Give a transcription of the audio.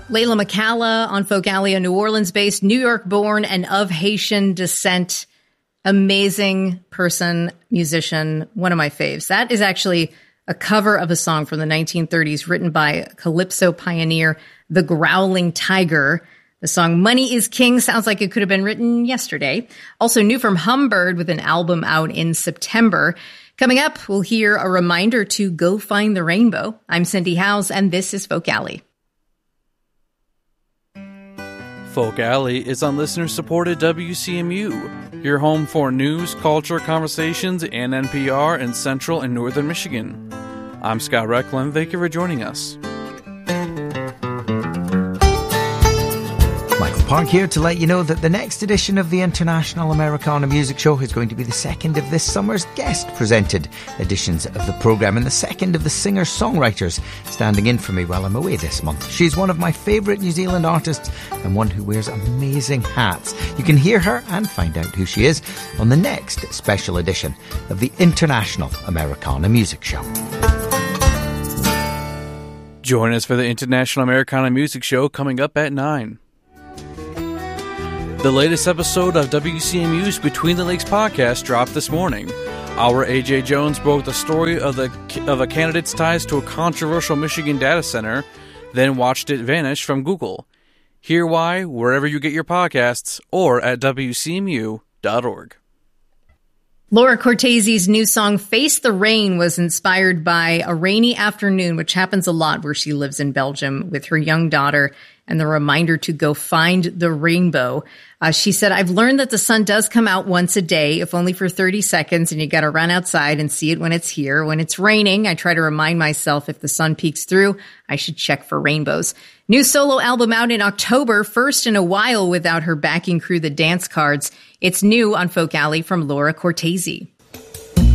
Layla McCalla on Folk Alley, a New Orleans-based, New York-born, and of Haitian descent. Amazing person, musician, one of my faves. That is actually a cover of a song from the 1930s written by calypso pioneer The Growling Tiger. The song Money is King sounds like it could have been written yesterday. Also new from Humbird with an album out in September. Coming up, we'll hear a reminder to go find the rainbow. I'm Cindy Howes, and this is Folk Alley. Folk Alley is on listener-supported WCMU, your home for news, culture, conversations, and NPR in Central and Northern Michigan. I'm Scott Recklin. Thank you for joining us. Michael Park here to let you know that the next edition of the International Americana Music Show is going to be the second of this summer's guest-presented editions of the programme and the second of the singer-songwriters standing in for me while I'm away this month. She's one of my favourite New Zealand artists and one who wears amazing hats. You can hear her and find out who she is on the next special edition of the International Americana Music Show. Join us for the International Americana Music Show coming up at 9. The latest episode of WCMU's Between the Lakes podcast dropped this morning. Our AJ Jones broke the story of a candidate's ties to a controversial Michigan data center, then watched it vanish from Google. Hear why wherever you get your podcasts or at WCMU.org. Laura Cortese's new song, Face the Rain, was inspired by a rainy afternoon, which happens a lot where she lives in Belgium with her young daughter, and the reminder to go find the rainbow. She said, I've learned that the sun does come out once a day, if only for 30 seconds, and you got to run outside and see it when it's here. When it's raining, I try to remind myself if the sun peeks through, I should check for rainbows. New solo album out in October, first in a while without her backing crew, the Dance Cards. It's new on Folk Alley from Laura Cortese.